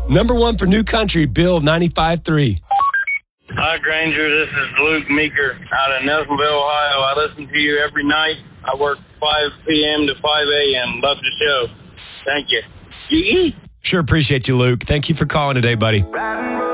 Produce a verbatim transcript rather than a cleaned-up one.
Number one for New Country, Bill ninety-five three. Hi, Granger. This is Luke Meeker out of Nelsonville, Ohio. I listen to you every night. I work five p.m. to five a.m. Love the show. Thank you. Yee. Sure appreciate you, Luke. Thank you for calling today, buddy.